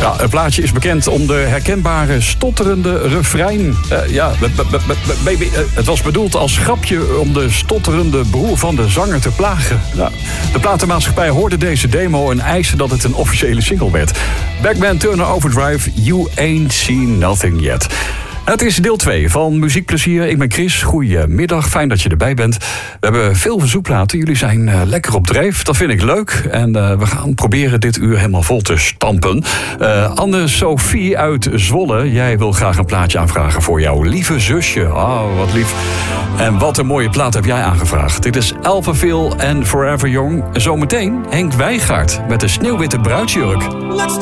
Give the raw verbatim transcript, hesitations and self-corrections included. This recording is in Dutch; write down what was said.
Ja, het plaatje is bekend om de herkenbare stotterende refrein. Uh, ja, baby, uh, het was bedoeld als grapje om de stotterende broer van de zanger te plagen. Ja, de platenmaatschappij hoorde deze demo en eiste dat het een officiële single werd. Backman Turner Overdrive, You Ain't Seen Nothing Yet. Het is deel twee van Muziekplezier. Ik ben Chris. Goedemiddag. Fijn dat je erbij bent. We hebben veel verzoekplaten. Jullie zijn uh, lekker op dreef. Dat vind ik leuk. En uh, we gaan proberen dit uur helemaal vol te stampen. Uh, Anne-Sophie uit Zwolle. Jij wil graag een plaatje aanvragen voor jouw lieve zusje. Oh, wat lief. En wat een mooie plaat heb jij aangevraagd. Dit is Alphaville en Forever Young. Zometeen Henk Wijngaard met de sneeuwwitte bruidsjurk. Let's